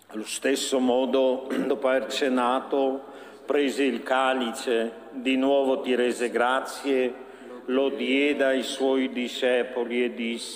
Allo stesso modo, dopo aver cenato, prese il calice, di nuovo ti rese grazie, lo diede ai suoi discepoli e disse: